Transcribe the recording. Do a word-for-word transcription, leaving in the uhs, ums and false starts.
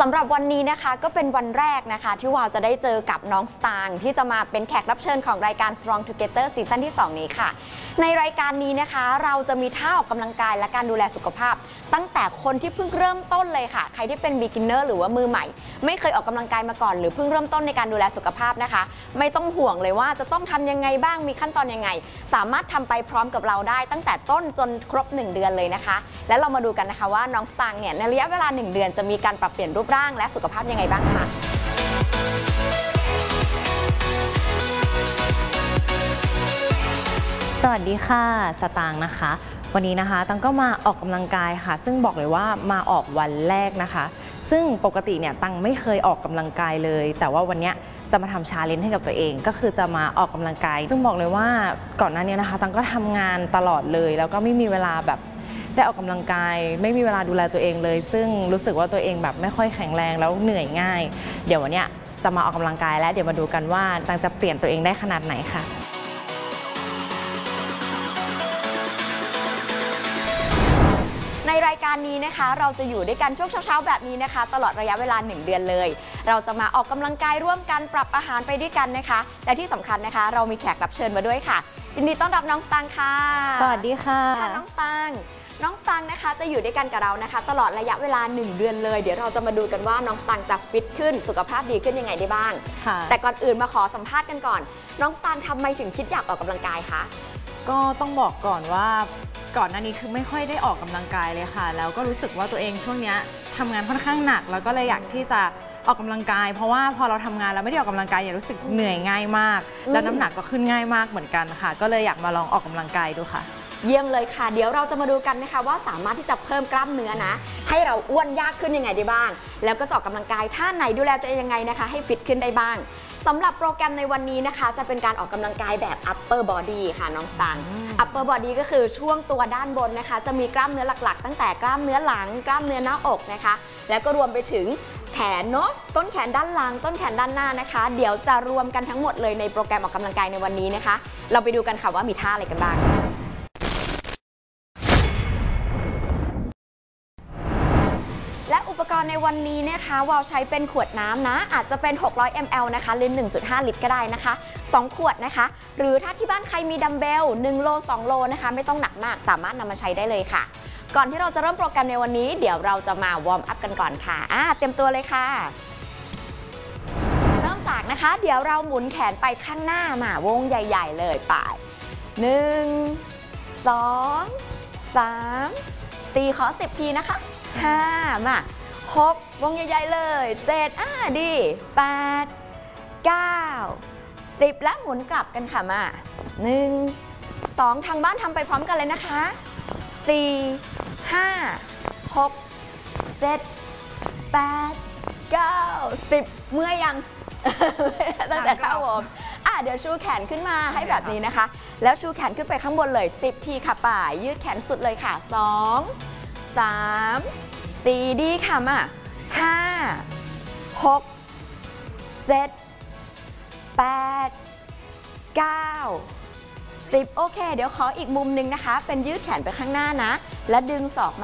สำหรับวันนี้นะคะก็เป็นวันแรกนะคะที่วาวจะได้เจอกับน้องสตางค์ที่จะมาเป็นแขกรับเชิญของรายการ Strong Together ซีซั่นที่สองนี้ค่ะในรายการนี้นะคะเราจะมีท่าออกกำลังกายและการดูแลสุขภาพตั้งแต่คนที่เพิ่งเริ่มต้นเลยค่ะใครที่เป็น beginner หรือว่ามือใหม่ไม่เคยออกกำลังกายมาก่อนหรือเพิ่งเริ่มต้นในการดูแลสุขภาพนะคะไม่ต้องห่วงเลยว่าจะต้องทำยังไงบ้างมีขั้นตอนยังไงสามารถทำไปพร้อมกับเราได้ตั้งแต่ต้นจนครบหนึ่งเดือนเลยนะคะและเรามาดูกันนะคะว่าน้องสตางค์เนี่ยในระยะเวลาหนึ่งเดือนจะมีการปรับเปลี่ยนรูปร่างและสุขภาพยังไงบ้างค่ะสวัสดีค่ะสตางค์นะคะวันนี้นะคะตังก็มาออกกำลังกายค่ะซึ่งบอกเลยว่ามาออกวันแรกนะคะซึ่งปกติเนี่ยตังไม่เคยออกกำลังกายเลยแต่ว่าวันนี้จะมาทำชาเลนจ์ให้กับตัวเองก็คือจะมาออกกำลังกายซึ่งบอกเลยว่าก่อนหน้านี้นะคะตังก็ทำงานตลอดเลยแล้วก็ไม่มีเวลาแบบได้ออกกำลังกายไม่มีเวลาดูแลตัวเองเลยซึ่งรู้สึกว่าตัวเองแบบไม่ค่อยแข็งแรงแล้วเหนื่อยง่ายเดี๋ยววันนี้จะมาออกกำลังกายแล้วเดี๋ยวมาดูกันว่าตังจะเปลี่ยนตัวเองได้ขนาดไหนค่ะในรายการนี้นะคะเราจะอยู่ด้วยกันช่วงเช้าๆแบบนี้นะคะตลอดระยะเวลาหนึ่งเดือนเลยเราจะมาออกกำลังกายร่วมกันปรับอาหารไปด้วยกันนะคะและที่สำคัญนะคะเรามีแขกรับเชิญมาด้วยค่ะยินดีต้อนรับน้องสตางค์ค่ะสวัสดีค่ะน้องสตางค์น้องสตางค์นะคะจะอยู่ด้วยกันกับเรานะคะตลอดระยะเวลาหนึ่งเดือนเลยเดี๋ยวเราจะมาดูกันว่าน้องสตางค์จะฟิตขึ้นสุขภาพดีขึ้นยังไงได้บ้างแต่ก่อนอื่นมาขอสัมภาษณ์กันก่อนน้องสตางค์ทำไมถึงคิดอยากออกกำลังกายคะก็ต้องบอกก่อนว่าก่อนหน้านี้คือไม่ค่อยได้ออกกำลังกายเลยค่ะแล้วก็รู้สึกว่าตัวเองช่วงนี้ทำงานค่อนข้างหนักแล้วก็เลยอยากที่จะออกกำลังกายเพราะว่าพอเราทำงานแล้วไม่ได้ออกกำลังกายอย่ารู้สึกเหนื่อยง่ายมากแล้วน้ำหนักก็ขึ้นง่ายมากเหมือนกันค่ะก็เลยอยากมาลองออกกำลังกายดูค่ะเยี่ยมเลยค่ะเดี๋ยวเราจะมาดูกันนะคะว่าสามารถที่จะเพิ่มกล้ามเนื้อนะให้เราอ้วนยากขึ้นยังไงได้บ้างแล้วก็ออกกำลังกายท่าไหนดูแลตัวเองยังไงนะคะให้ฟิตขึ้นได้บ้างสำหรับโปรแกรมในวันนี้นะคะจะเป็นการออกกำลังกายแบบ upper body ค่ะน้องสตางค์ upper body ก็คือช่วงตัวด้านบนนะคะจะมีกล้ามเนื้อหลักๆตั้งแต่กล้ามเนื้อหลังกล้ามเนื้อหน้าอกนะคะแล้วก็รวมไปถึงแขนเนาะต้นแขนด้านหลังต้นแขนด้านหน้านะคะเดี๋ยวจะรวมกันทั้งหมดเลยในโปรแกรมออกกำลังกายในวันนี้นะคะเราไปดูกันค่ะว่ามีท่าอะไรกันบ้างและอุปกรณ์ในวันนี้นะคะวาวใช้เป็นขวดน้ำนะอาจจะเป็นหกร้อยมิลลิลิตร นะคะหรือ หนึ่งจุดห้า ลิตรก็ได้นะคะสองขวดนะคะหรือถ้าที่บ้านใครมีดัมเบลหนึ่งโลสองโลนะคะไม่ต้องหนักมากสามารถนำมาใช้ได้เลยค่ะก่อนที่เราจะเริ่มโปรแกรมในวันนี้เดี๋ยวเราจะมาวอร์มอัพกันก่อนค่ะอ่าเตรียมตัวเลยค่ะเริ่มจากนะคะเดี๋ยวเราหมุนแขนไปข้างหน้ามาวงใหญ่ๆเลยไปหนึ่งสองสามสี่ขอสิบทีนะคะห้ามาหกวงใหญ่ๆเลยเจ็ดอ่าดีแปดเก้าสิบและหมุนกลับกันค่ะมาหนึ่งสองทางบ้านทำไปพร้อมกันเลยนะคะสี่ห้าหกเจ็ดแปดเก้าสิบเมื่อยยัง ตั้งแต่เข้าวอร์มอ่ะเดี๋ยวชูแขนขึ้นมาให้แบบนี้นะคะแล้วชูแขนขึ้นไปข้างบนเลยสิบทีค่ะป่ายยืดแขนสุดเลยค่ะสองสามสี่ดีค่ะมาห้าหกเจ็ดแปดเก้าสิบโอเคเดี๋ยวขออีกมุมหนึ่งนะคะเป็นยืดแขนไปข้างหน้านะและดึงศอกมา